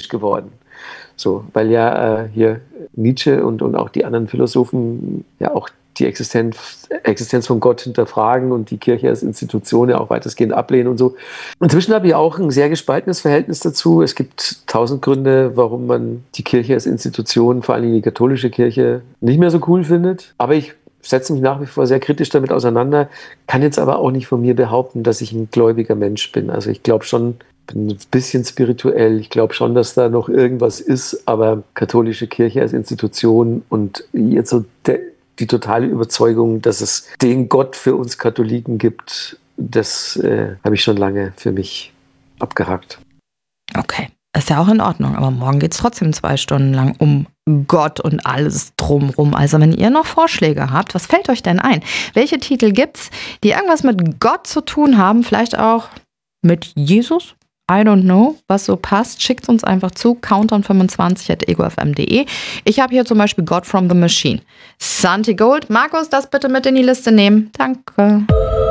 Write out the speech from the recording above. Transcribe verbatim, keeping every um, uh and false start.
Mensch geworden. So, weil ja äh, hier Nietzsche und, und auch die anderen Philosophen ja auch die Existenz, Existenz von Gott hinterfragen und die Kirche als Institution ja auch weitestgehend ablehnen und so. Inzwischen habe ich auch ein sehr gespaltenes Verhältnis dazu. Es gibt tausend Gründe, warum man die Kirche als Institution, vor allem die katholische Kirche, nicht mehr so cool findet. Aber ich setze mich nach wie vor sehr kritisch damit auseinander, kann jetzt aber auch nicht von mir behaupten, dass ich ein gläubiger Mensch bin. Also ich glaube schon, bin ein bisschen spirituell. Ich glaube schon, dass da noch irgendwas ist, aber katholische Kirche als Institution und jetzt so der die totale Überzeugung, dass es den Gott für uns Katholiken gibt, das äh, habe ich schon lange für mich abgehakt. Okay, ist ja auch in Ordnung, aber morgen geht es trotzdem zwei Stunden lang um Gott und alles drumrum. Also wenn ihr noch Vorschläge habt, was fällt euch denn ein? Welche Titel gibt's, die irgendwas mit Gott zu tun haben, vielleicht auch mit Jesus? I don't know, was so passt. Schickt uns einfach zu, countdown fünfundzwanzig at ego f m punkt de. Ich habe hier zum Beispiel God from the Machine. Santi Gold. Markus, das bitte mit in die Liste nehmen. Danke.